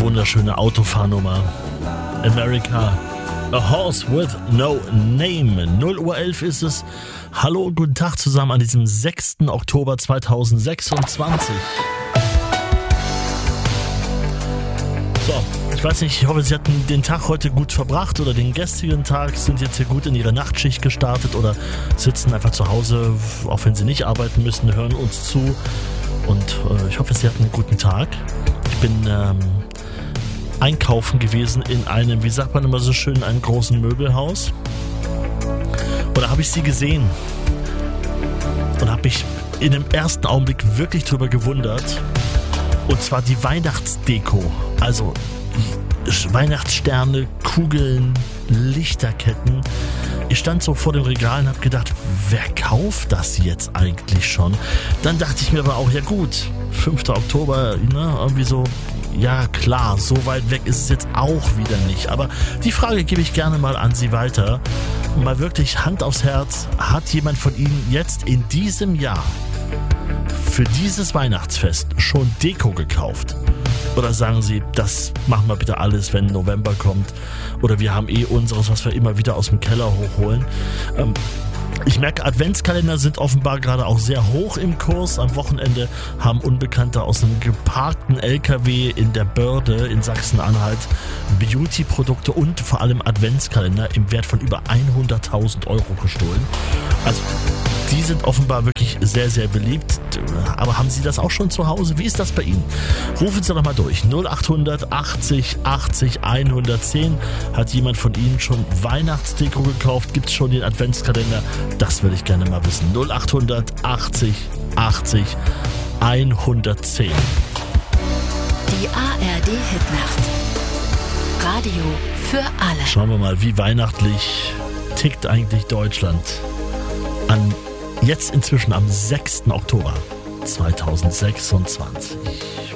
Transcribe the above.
wunderschöne Autofahrnummer. America, a horse with no name. 0:11 Uhr ist es. Hallo und guten Tag zusammen an diesem 6. Oktober 2026. So, ich weiß nicht, ich hoffe, Sie hatten den Tag heute gut verbracht oder den gestrigen Tag, sind jetzt hier gut in Ihre Nachtschicht gestartet oder sitzen einfach zu Hause, auch wenn Sie nicht arbeiten müssen, hören uns zu. Und ich hoffe, Sie hatten einen guten Tag. Ich bin einkaufen gewesen in einem, wie sagt man immer so schön, einem großen Möbelhaus. Und da habe ich Sie gesehen und habe mich in dem ersten Augenblick wirklich drüber gewundert. Und zwar die Weihnachtsdeko. Also Weihnachtssterne, Kugeln, Lichterketten. Ich stand so vor dem Regal und habe gedacht, wer kauft das jetzt eigentlich schon? Dann dachte ich mir aber auch, ja gut, 5. Oktober, ne, irgendwie so, ja klar, so weit weg ist es jetzt auch wieder nicht. Aber die Frage gebe ich gerne mal an Sie weiter. Mal wirklich Hand aufs Herz, hat jemand von Ihnen jetzt in diesem Jahr für dieses Weihnachtsfest schon Deko gekauft? Oder sagen Sie, das machen wir bitte alles, wenn November kommt. Oder wir haben unseres, was wir immer wieder aus dem Keller hochholen. Ich merke, Adventskalender sind offenbar gerade auch sehr hoch im Kurs. Am Wochenende haben Unbekannte aus einem geparkten LKW in der Börde in Sachsen-Anhalt Beauty-Produkte und vor allem Adventskalender im Wert von über 100.000 Euro gestohlen. Also die sind offenbar wirklich sehr, sehr beliebt. Aber haben Sie das auch schon zu Hause? Wie ist das bei Ihnen? Rufen Sie doch mal durch. 0800 80 80 110. Hat jemand von Ihnen schon Weihnachtsdeko gekauft? Gibt es schon den Adventskalender? Das will ich gerne mal wissen. 0800 80 80 110. Die ARD-Hitnacht. Radio für alle. Schauen wir mal, wie weihnachtlich tickt eigentlich Deutschland an jetzt inzwischen am 6. Oktober 2026.